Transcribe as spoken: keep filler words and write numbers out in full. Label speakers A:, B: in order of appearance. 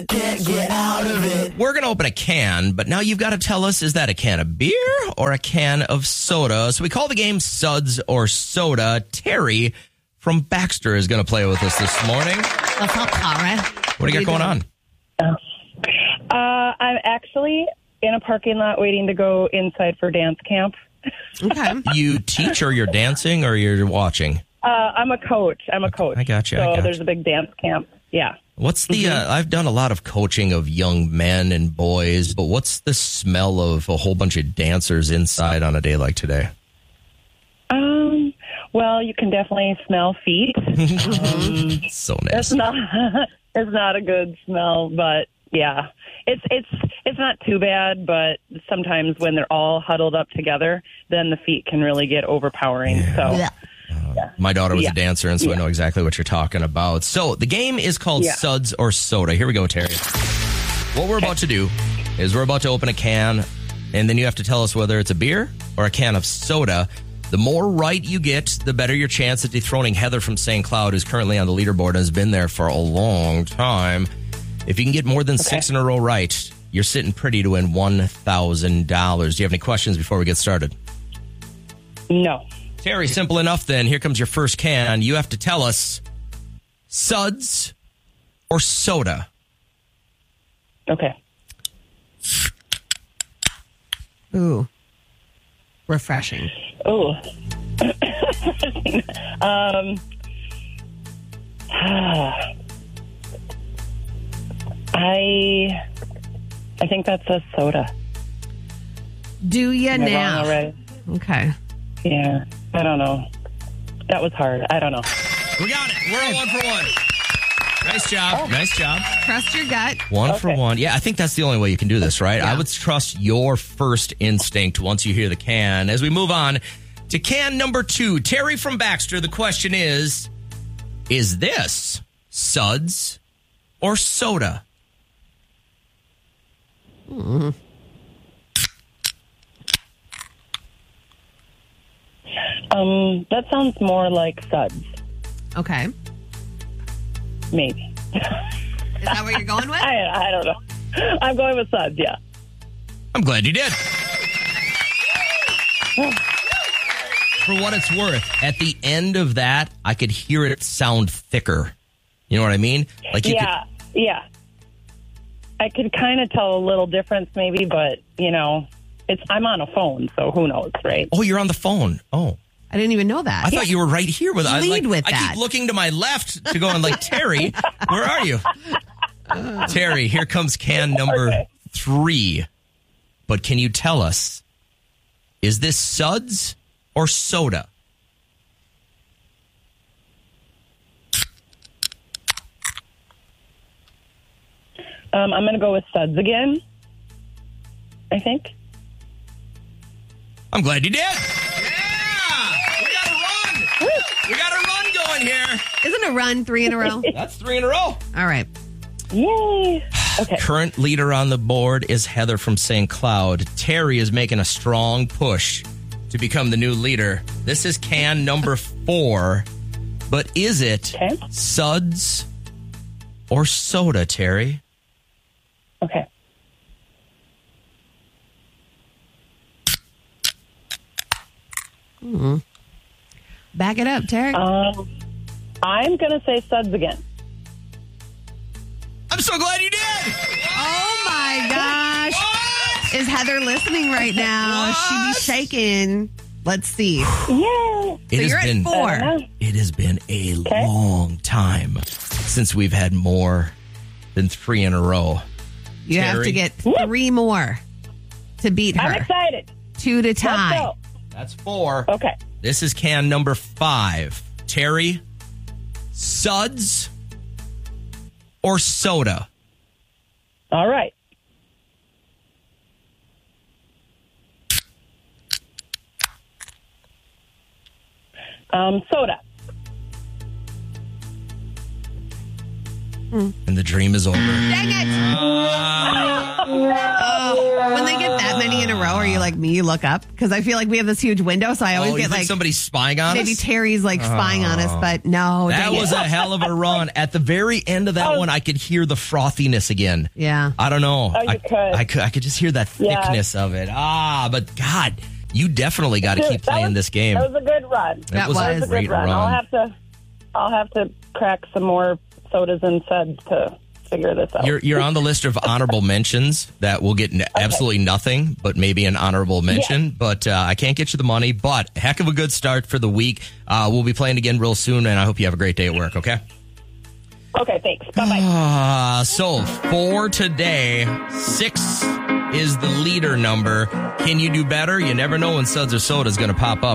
A: Can't get out of it.
B: We're going to open a can, but now you've got to tell us, is that a can of beer or a can of soda? So we call the game Suds or Soda. Terry from Baxter is going to play with us this morning.
C: What's up, Cara?
B: What do you got going on?
D: Uh, I'm actually in a parking lot waiting to go inside for dance camp.
C: Okay.
B: You teach or you're dancing or you're watching?
D: Uh, I'm a coach. I'm a coach.
B: I got you.
D: So
B: I got
D: there's
B: you.
D: a big dance camp. Yeah.
B: What's the, uh, I've done a lot of coaching of young men and boys, but what's the smell of a whole bunch of dancers inside on a day like today?
D: Um. Well, you can definitely smell feet. um,
B: So
D: it's
B: nasty.
D: not. It's not a good smell, but yeah, it's it's it's not too bad. But sometimes when they're all huddled up together, then the feet can really get overpowering.
B: Yeah.
D: So.
C: Yeah.
B: My daughter was
D: Yeah.
B: a dancer, and so I
D: Yeah.
B: know exactly what you're talking about. So the game is called
D: Yeah.
B: Suds or Soda. Here we go, Terry. What we're about to do is we're about to open a can, and then you have to tell us whether it's a beer or a can of soda. The more right you get, the better your chance at dethroning Heather from Saint Cloud, who's currently on the leaderboard and has been there for a long time. If you can get more than
D: Okay.
B: six in a row right, you're sitting pretty to win one thousand dollars. Do you have any questions before we get started?
D: No.
B: Terry, simple enough then. Here comes your first can. You have to tell us Suds or soda.
D: Okay.
C: Ooh. Refreshing.
D: Oh. um. I. I think that's a soda.
C: Do you
D: Am I wrong
C: now?
D: already?
C: Okay.
D: Yeah. I don't know. That was hard. I don't know.
B: We got it. We're on one for one. Nice job. Nice job.
C: Trust your gut.
B: One for
D: Okay.
B: one. Yeah, I think that's the only way you can do this, right?
C: Yeah.
B: I would trust your first instinct once you hear the can. As we move on to can number two, Terry from Baxter, the question is, is this Suds or soda?
D: Um. That sounds more like suds.
C: Okay.
D: Maybe.
C: Is that what you're going with?
D: I. I don't know. I'm going with suds. Yeah.
B: I'm glad you did. For what it's worth, at the end of that, I could hear it sound thicker. You know what I mean? Like you
D: Yeah. Yeah. I could kind of tell a little difference, maybe, but you know, it's. I'm on a phone, so who knows, right?
B: could, oh, you're on the phone. Oh,
C: I didn't even know that.
B: I thought you were right here with I
C: Lead
B: like,
C: with
B: I
C: that.
B: keep looking to my left to go and like, Terry, where are you? Terry, here comes can number
D: Okay.
B: three. But can you tell us, is this Suds or soda?
D: Um, I'm going to go with suds again. I think.
B: I'm glad you did. Yeah! We got a run. We got a run going here.
C: Isn't a run three in a row?
B: That's three in a row.
C: All right.
D: Yay! Okay.
B: Current leader on the board is Heather from Saint Cloud. Terry is making a strong push to become the new leader. This is can number four. But is it
D: Okay.
B: Suds or soda, Terry?
D: Okay.
C: Back it up, Terry.
D: Um, I'm going to say suds again.
B: I'm so glad you did.
C: Oh my gosh.
B: What?
C: Is Heather listening right now?
B: What?
C: She be shaking. Let's see.
D: Yay!
B: It
C: So
B: has
C: you're at
B: been
C: four.
D: I don't know.
B: it has been a
D: Okay.
B: long time since we've had more than three in a row.
C: You have
B: Terry?
C: to get three more to beat
D: I'm
C: her.
D: excited.
C: Two to
D: Let's
C: tie.
D: go.
B: That's four.
D: Okay.
B: This is can number five. Terry, Suds or soda?
D: All right. Um, soda.
B: And the dream is over.
C: Dang it.
B: Uh,
C: Oh, when they get that many in in a row, or you like me, you look up? Because I feel like we have this huge window, so I always
B: Oh, you
C: get
B: think
C: like
B: somebody's spying on
C: maybe
B: us?
C: Terry's like spying on us, but no.
B: That
C: dang it.
B: was a hell of a run. At the very end of that one, I could hear the frothiness again.
C: Yeah.
B: I don't know.
D: Oh, you
B: I
D: could.
B: I could. I could just hear that
D: Yeah.
B: thickness of it. Ah, but God, you definitely got to keep
D: Dude, that
B: playing
D: was-
B: this game.
D: That was a good run.
C: That
B: was,
C: was.
B: a
D: That was a
B: great
D: good run.
B: run.
D: I'll have to, I'll have to crack some more sodas and suds to figure this out.
B: You're you're on the list of honorable mentions that will get n- absolutely nothing, but maybe an honorable mention. But uh, I can't get you the money. But heck of a good start for the week. Uh, we'll be playing again real soon, and I hope you have a great day at work. Okay.
D: Okay, thanks. Bye bye.
B: Uh, so for today, six is the leader number. Can you do better? You never know when Suds or Soda is going to pop up.